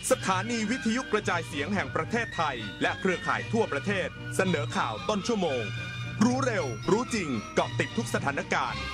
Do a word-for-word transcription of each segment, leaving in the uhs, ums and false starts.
สถานีวิทยุกระจายเสียงแห่งประเทศไทยและเครือข่ายทั่วประเทศเสนอข่าวต้นชั่วโมงรู้เร็วรู้จริงเกาะติดทุกสถานการณ์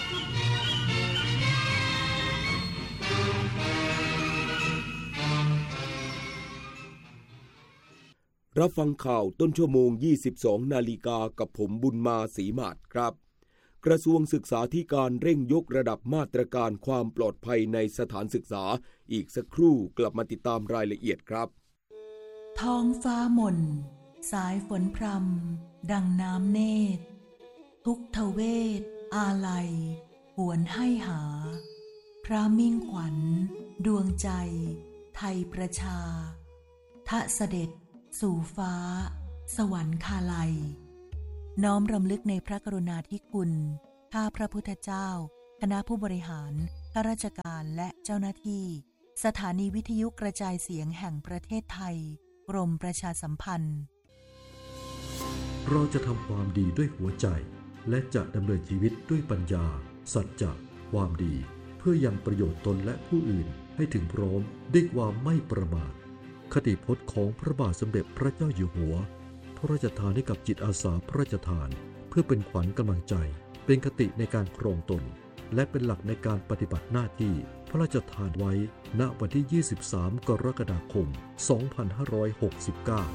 รับฟังข่าวต้นชั่วโมง ยี่สิบสอง นาฬิกากับผมบุญมาศรีมาศครับกระทรวงศึกษาธิการเร่งยกระดับมาตรการความปลอดภัยในสถานศึกษาอีกสักครู่กลับมาติดตามรายละเอียดครับท้องฟ้าหม่นสายฝนพรำดังน้ำเนตรทุกทเวทอาลัยหวนให้หาพระมิ่งขวัญดวงใจไทยประชาทะเสด็จสู่ฟ้าสวรรคาลัยน้อมรำลึกในพระกรุณาธิคุณข้าพระพุทธเจ้าคณะผู้บริหารข้าราชการและเจ้าหน้าที่สถานีวิทยุกระจายเสียงแห่งประเทศไทยกรมประชาสัมพันธ์เราจะทำความดีด้วยหัวใจและจะดำเนินชีวิตด้วยปัญญาสัจจะความดีเพื่อยังประโยชน์ตนและผู้อื่นให้ถึงพร้อมด้วยความไม่ประมาทคติพจน์ของพระบาทสมเด็จพระเจ้าอยู่หัวพระราชทานให้กับจิตอาสาพระราชทานเพื่อเป็นขวัญกำลังใจเป็นคติในการครองตนและเป็นหลักในการปฏิบัติหน้าที่พระราชทานไว้ณวันที่ยี่สิบสามกรกฎาคมสองพันห้าร้อยหกสิบเก้า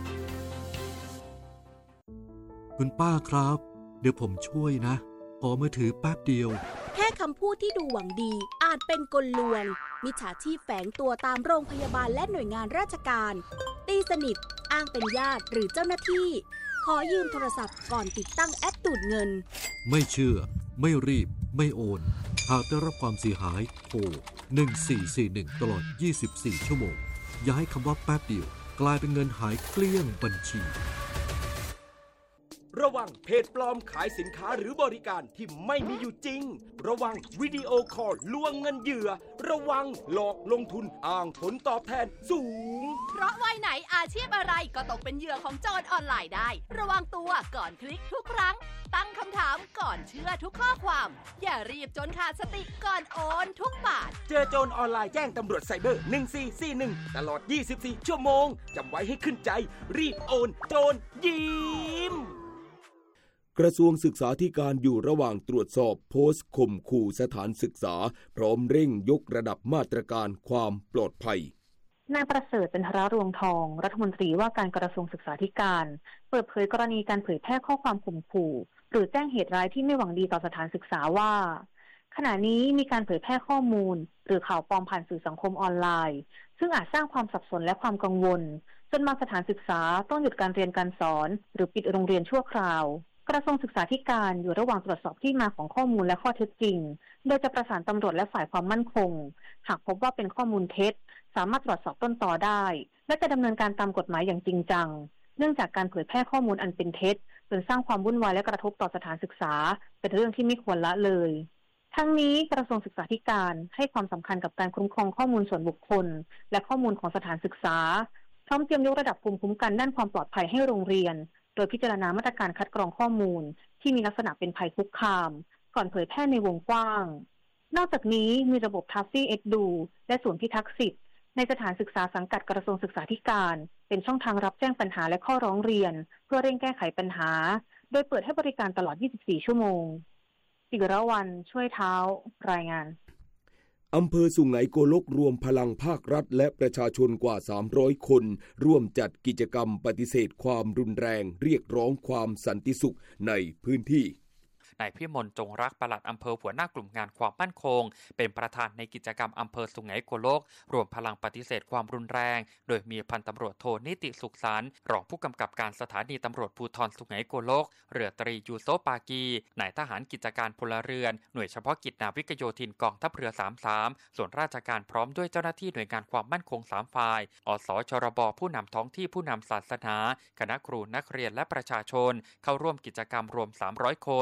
คุณป้าครับเดี๋ยวผมช่วยนะขอมือถือแป๊บเดียวแค่คำพูดที่ดูหวังดีอาจเป็นกลลวงมิจฉาชีพแฝงตัวตามโรงพยาบาลและหน่วยงานราชการตีสนิทอ้างเป็นญาติหรือเจ้าหน้าที่ขอยืมโทรศัพท์ก่อนติดตั้งแอปดูดเงินไม่เชื่อไม่รีบไม่โอนหากได้รับความเสียหายโทรหนึ่งสี่สี่หนึ่งตลอดยี่สิบสี่ชั่วโมงอย่าให้คำว่าแป๊บเดียวกลายเป็นเงินหายเกลี้ยงบัญชีระวังเพจปลอมขายสินค้าหรือบริการที่ไม่มีอยู่จริงระวังวิดีโอคอลลวงเงินเหยื่อระวังหลอกลงทุนอ้างผลตอบแทนสูงเพราะวัยไหนอาชีพอะไรก็ตกเป็นเหยื่อของโจรออนไลน์ได้ระวังตัวก่อนคลิกทุกครั้งตั้งคำถามก่อนเชื่อทุกข้อความอย่ารีบจนขาดสติก่อนโอนทุกบาทเจอโจรออนไลน์แจ้งตำรวจไซเบอร์หนึ่งสี่สี่หนึ่งตลอดยี่สิบสี่ชั่วโมงจำไว้ให้ขึ้นใจรีบโอนโจรยิ้มกระทรวงศึกษาธิการอยู่ระหว่างตรวจสอบโพสต์ข่มขู่สถานศึกษาพร้อมเร่งยกระดับมาตรการความปลอดภัยนายประเสริฐเป็นธารวงทองรัฐมนตรีว่าการกระทรวงศึกษาธิการเปิดเผยกรณีการเผยแพร่ข้อความข่มขู่หรือแจ้งเหตุร้ายที่ไม่หวังดีต่อสถานศึกษาว่าขณะนี้มีการเผยแพร่ข้อมูลหรือข่าวปลอมผ่านสื่อสังคมออนไลน์ซึ่งอาจสร้างความสับสนและความกังวลจนบางสถานศึกษาต้องหยุดการเรียนการสอนหรือปิดโรงเรียนชั่วคราวกระทรวงศึกษาธิการอยู่ระหว่างตรวจสอบที่มาของข้อมูลและข้อเท็จจริงโดยจะประสานตำรวจและฝ่ายความมั่นคงหากพบว่าเป็นข้อมูลเท็จสามารถตรวจสอบต้นตอได้และจะดำเนินการตามกฎหมายอย่างจริงจังเนื่องจากการเผยแพร่ข้อมูลอันเป็นเท็จจนสร้างความวุ่นวายและกระทบต่อสถานศึกษาเป็นเรื่องที่ไม่ควรละเลยทั้งนี้กระทรวงศึกษาธิการให้ความสำคัญกับการคุ้มครองข้อมูลส่วนบุคคลและข้อมูลของสถานศึกษาพร้อมเตรียมยกระดับภูมิคุ้มกันด้านความปลอดภัยให้โรงเรียนโดยพิจารณามาตรการคัดกรองข้อมูลที่มีลักษณะเป็นภัยคุกคามก่อนเผยแพร่ในวงกว้างนอกจากนี้มีระบบทัฟฟี่เอ็ดดูและศูนย์พิทักษ์สิทธิ์ในสถานศึกษาสังกัดกระทรวงศึกษาธิการเป็นช่องทางรับแจ้งปัญหาและข้อร้องเรียนเพื่อเร่งแก้ไขปัญหาโดยเปิดให้บริการตลอดยี่สิบสี่ชั่วโมงศิรวรรณช่วยเท้ารายงานอำเภอสุไหงโกลกรวมพลังภาครัฐและประชาชนกว่าสามร้อยคนร่วมจัดกิจกรรมปฏิเสธความรุนแรงเรียกร้องความสันติสุขในพื้นที่นายพิมลจงรักปลัดอำเภอหัวหน้ากลุ่มงานความมั่นคงเป็นประธานในกิจกรรมอำเภอสุไหงโกลกรวมพลังปฏิเสธความรุนแรงโดยมีพันตำรวจโทนิติสุขสารรองผู้กำกับการสถานีตำรวจภูธรสุไหงโกลกเรือตรียูโซปากีนายทหารกิจการพลเรือนหน่วยเฉพาะกิจนาวิกโยธินกองทัพเรือสามสิบสามส่วนราชการพร้อมด้วยเจ้าหน้าที่หน่วยงานความมั่นคงสามฝ่ายอสชรบผู้นำท้องที่ผู้นำศาสนาคณะครูนักเรียนและประชาชนเข้าร่วมกิจกรรมรวมสามร้อยคนณ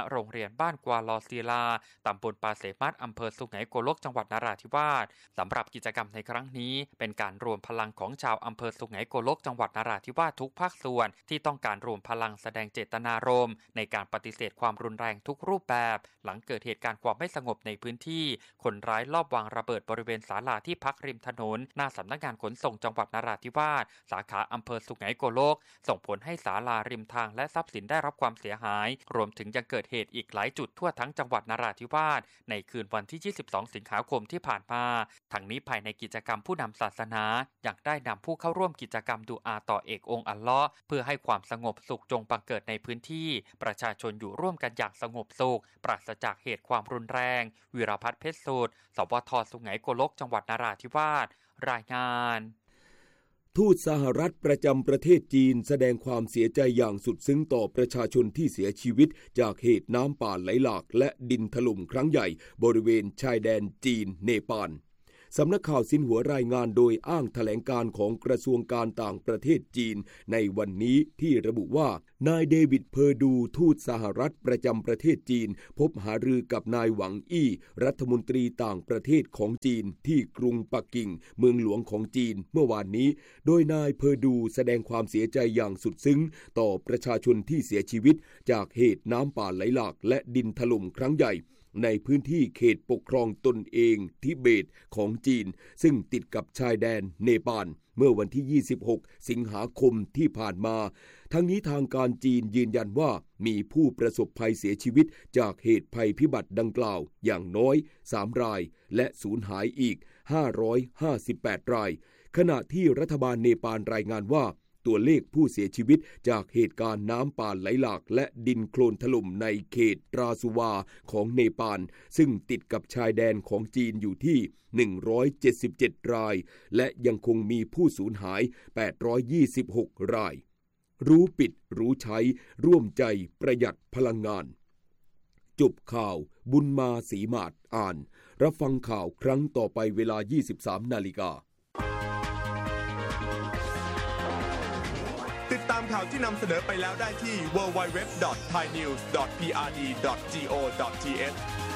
โรงเรียนบ้านกวาลอศิลาตำบลปาเสมัดอำเภอสุไหงโกลกจังหวัดนราธิวาสสำหรับกิจกรรมในครั้งนี้เป็นการรวมพลังของชาวอำเภอสุไหงโกลกจังหวัดนราธิวาสทุกภาคส่วนที่ต้องการรวมพลังแสดงเจตนารมณ์ในการปฏิเสธความรุนแรงทุกรูปแบบหลังเกิดเหตุการณ์ความไม่สงบในพื้นที่คนร้ายลอบวางระเบิดบริเวณศาลาที่พักริมถนนหน้าสำนักงานขนส่งจังหวัดนราธิวาสสาขาอำเภอสุไหงโกลกส่งผลให้ศาลาริมทางและทรัพย์สินได้รับความเสียหายรวมถึงยังเกิดเหตุอีกหลายจุดทั่วทั้งจังหวัดนราธิวาสในคืนวันที่ยี่สิบสองสิงหาคมที่ผ่านมาทั้งนี้ภายในกิจกรรมผู้นำศาสนายังได้นำผู้เข้าร่วมกิจกรรมดุอาต่อเอกองค์อัลเลาะห์เพื่อให้ความสงบสุขจงบังเกิดในพื้นที่ประชาชนอยู่ร่วมกันอย่างสงบสุขปราศจากเหตุความรุนแรงวีรพัฒน์เพชรสูตรสวทสุไหงโกลกจังหวัดนราธิวาสรายงานทูตสหรัฐประจำประเทศจีนแสดงความเสียใจอย่างสุดซึ้งต่อประชาชนที่เสียชีวิตจากเหตุน้ำป่าไหลหลากและดินถล่มครั้งใหญ่บริเวณชายแดนจีนเนปาลสำนักข่าวซินหัวรายงานโดยอ้างแถลงการของกระทรวงการต่างประเทศจีนในวันนี้ที่ระบุว่านายเดวิดเพอร์ดูทูตสหรัฐประจำประเทศจีนพบหารือกับนายหวังอี้รัฐมนตรีต่างประเทศของจีนที่กรุงปักกิ่งเมืองหลวงของจีนเมื่อวานนี้โดยนายเพอร์ดูแสดงความเสียใจอย่างสุดซึ้งต่อประชาชนที่เสียชีวิตจากเหตุน้ำป่าไหลหลากและดินถล่มครั้งใหญ่ในพื้นที่เขตปกครองตนเองทิเบตของจีนซึ่งติดกับชายแดนเนปาลเมื่อวันที่ยี่สิบหกสิงหาคมที่ผ่านมาทั้งนี้ทางการจีนยืนยันว่ามีผู้ประสบภัยเสียชีวิตจากเหตุภัยพิบัติดังกล่าวอย่างน้อยสามรายและสูญหายอีกห้าร้อยห้าสิบแปดรายขณะที่รัฐบาลเนปาลรายงานว่าตัวเลขผู้เสียชีวิตจากเหตุการณ์น้ำป่าไหลหลากและดินโคลนถล่มในเขตตราสุวาของเนปาลซึ่งติดกับชายแดนของจีนอยู่ที่หนึ่งร้อยเจ็ดสิบเจ็ดรายและยังคงมีผู้สูญหายแปดร้อยยี่สิบหกรายรู้ปิดรู้ใช้ร่วมใจประหยัดพลังงานจบข่าวบุญมาศรีมาศอ่านรับฟังข่าวครั้งต่อไปเวลา ยี่สิบสามนาฬิกาติดตามข่าวที่นำเสนอไปแล้วได้ที่ ดับเบิลยู ดับเบิลยู ดับเบิลยู ดอท ไทยนิวส์ ดอท พี อาร์ ดี ดอท จี โอ ดอท ที เอช